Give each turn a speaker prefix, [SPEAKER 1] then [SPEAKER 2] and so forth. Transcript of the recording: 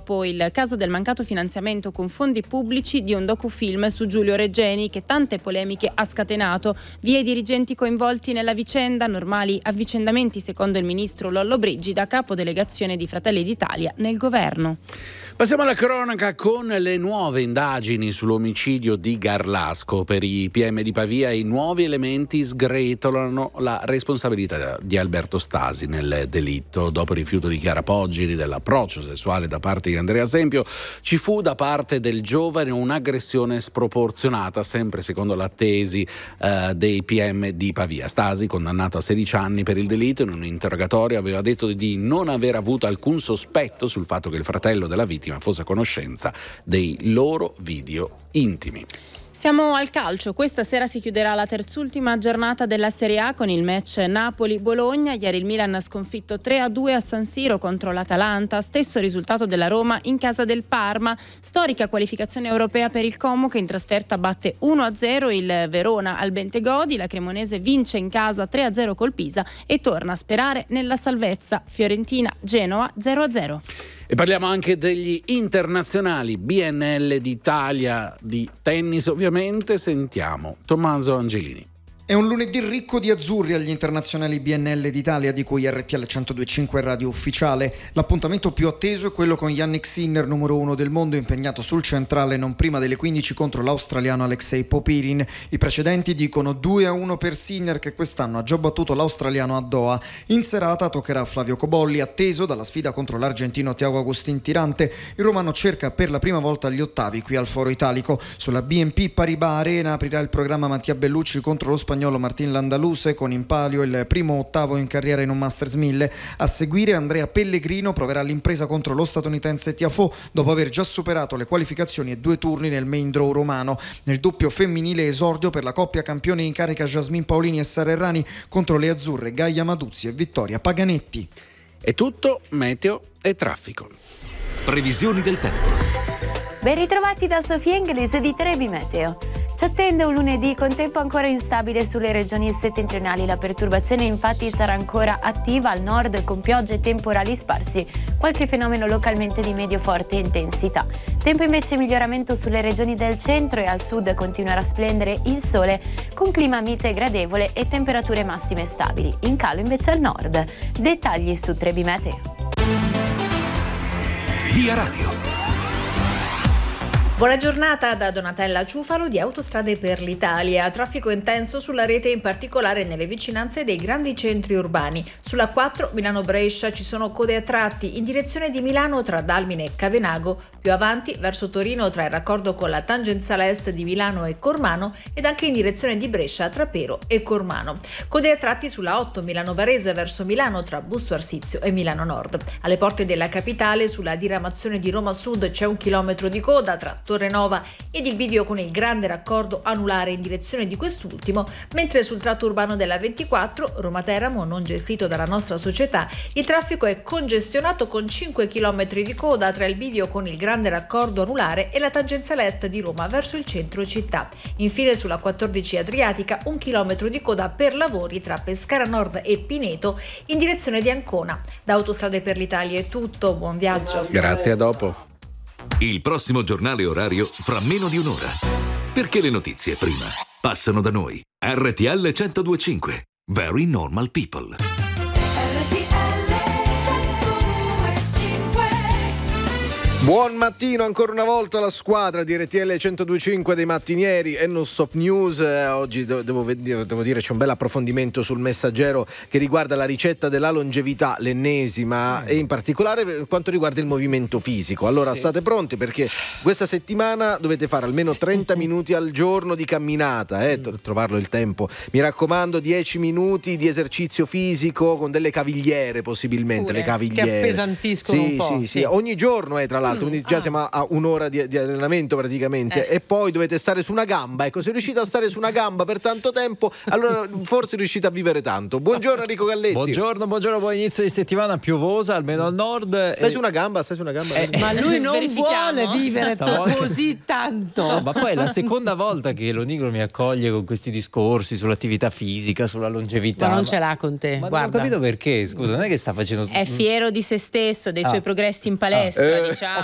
[SPEAKER 1] dopo il caso del mancato finanziamento con fondi pubblici di un docufilm su Giulio Regeni che tante polemiche ha scatenato. Via i dirigenti coinvolti nella vicenda, normali avvicendamenti secondo il ministro Lollobrigida, capodelegazione di Fratelli d'Italia nel governo.
[SPEAKER 2] Passiamo alla cronaca con le nuove indagini sull'omicidio di Garlasco. Per i PM di Pavia i nuovi elementi sgretolano la responsabilità di Alberto Stasi nel delitto. Dopo il rifiuto di Chiara Poggi dell'approccio sessuale da parte di Andrea Sempio, ci fu da parte del giovane un'aggressione sproporzionata, sempre secondo la tesi dei PM di Pavia. Stasi, condannato a 16 anni per il delitto, in un interrogatorio aveva detto di non aver avuto alcun sospetto sul fatto che il fratello della vittima fosse a conoscenza dei loro video intimi.
[SPEAKER 1] Siamo al calcio. Questa sera si chiuderà la terzultima giornata della Serie A con il match Napoli-Bologna. Ieri il Milan ha sconfitto 3-2 a San Siro contro l'Atalanta, stesso risultato della Roma in casa del Parma. Storica qualificazione europea per il Como che in trasferta batte 1-0 il Verona al Bentegodi. La Cremonese vince in casa 3-0 col Pisa e torna a sperare nella salvezza. Fiorentina-Genoa 0-0.
[SPEAKER 2] E parliamo anche degli internazionali BNL d'Italia di tennis, ovviamente. Sentiamo Tommaso Angelini.
[SPEAKER 3] È un lunedì ricco di azzurri agli internazionali BNL d'Italia, di cui RTL 102.5 è radio ufficiale. L'appuntamento più atteso è quello con Jannik Sinner, numero 1 del mondo, impegnato sul centrale non prima delle 15 contro l'australiano Alexei Popirin. I precedenti dicono 2-1 per Sinner, che quest'anno ha già battuto l'australiano a Doha. In serata toccherà a Flavio Cobolli, atteso dalla sfida contro l'argentino Thiago Agustin Tirante. Il romano cerca per la prima volta gli ottavi qui al Foro Italico. Sulla BNP Paribas Arena aprirà il programma Mattia Bellucci contro lo spagnolo Martin Landaluse, con in palio il primo ottavo in carriera in un Masters 1000. A seguire Andrea Pellegrino proverà l'impresa contro lo statunitense Tiafoe dopo aver già superato le qualificazioni e 2 turni nel main draw romano. Nel doppio femminile esordio per la coppia campione in carica Jasmine Paolini e Sara Errani contro le azzurre Gaia Maduzzi e Vittoria Paganetti.
[SPEAKER 2] È tutto, meteo e traffico.
[SPEAKER 4] Previsioni del tempo.
[SPEAKER 5] Ben ritrovati da Sofia Inglese di Trebi Meteo. Ci attende un lunedì con tempo ancora instabile sulle regioni settentrionali. La perturbazione infatti sarà ancora attiva al nord con piogge e temporali sparsi, qualche fenomeno localmente di medio-forte intensità. Tempo invece in miglioramento sulle regioni del centro e al sud continuerà a splendere il sole con clima mite e gradevole e temperature massime stabili. In calo invece al nord. Dettagli su Trebi Meteo.
[SPEAKER 4] Via Radio.
[SPEAKER 6] Buona giornata da Donatella Ciufalo di Autostrade per l'Italia. Traffico intenso sulla rete, in particolare nelle vicinanze dei grandi centri urbani. Sulla 4 Milano-Brescia ci sono code a tratti in direzione di Milano tra Dalmine e Cavenago, più avanti verso Torino tra il raccordo con la tangenziale est di Milano e Cormano ed anche in direzione di Brescia tra Pero e Cormano. Code a tratti sulla 8 Milano-Varese verso Milano tra Busto Arsizio e Milano Nord. Alle porte della capitale sulla diramazione di Roma Sud c'è 1 chilometro di coda tra Torre Nova ed il bivio con il grande raccordo anulare in direzione di quest'ultimo, mentre sul tratto urbano della 24 Roma-Teramo, non gestito dalla nostra società, il traffico è congestionato con 5 km di coda tra il bivio con il grande raccordo anulare e la tangenziale est di Roma verso il centro città. Infine sulla 14 Adriatica 1 chilometro di coda per lavori tra Pescara Nord e Pineto in direzione di Ancona. Da Autostrade per l'Italia è tutto, buon viaggio.
[SPEAKER 2] Grazie, a dopo.
[SPEAKER 4] Il prossimo giornale orario fra meno di un'ora. Perché le notizie prima passano da noi. RTL 102.5. Very Normal People.
[SPEAKER 7] Buon mattino ancora una volta alla squadra di RTL 102.5 dei mattinieri e non stop news. Oggi devo dire c'è un bel approfondimento sul Messaggero che riguarda la ricetta della longevità, l'ennesima, e in particolare per quanto riguarda il movimento fisico. Allora state pronti, perché questa settimana dovete fare almeno 30 minuti al giorno di camminata, trovarlo il tempo. Mi raccomando, 10 minuti di esercizio fisico con delle cavigliere, possibilmente.
[SPEAKER 8] Pure,
[SPEAKER 7] le cavigliere
[SPEAKER 8] che appesantiscono un po'.
[SPEAKER 7] Sì. Ogni giorno tra l'altro, quindi già siamo a un'ora di allenamento praticamente, e poi dovete stare su una gamba. Ecco, se riuscite a stare su una gamba per tanto tempo, allora forse riuscite a vivere tanto. Buongiorno Enrico Galletti.
[SPEAKER 9] Buongiorno, buon inizio di settimana piovosa, almeno al nord.
[SPEAKER 7] Stai su una gamba?
[SPEAKER 8] Ma lui non vuole vivere così tanto.
[SPEAKER 9] No, ma poi è la seconda volta che lo Nigro mi accoglie con questi discorsi sull'attività fisica, sulla longevità.
[SPEAKER 8] Ma non ce l'ha con te.
[SPEAKER 9] Ma
[SPEAKER 8] guarda.
[SPEAKER 9] non ho capito perché, scusa, non è che sta facendo.
[SPEAKER 1] È fiero di se stesso, dei suoi progressi in palestra, diciamo.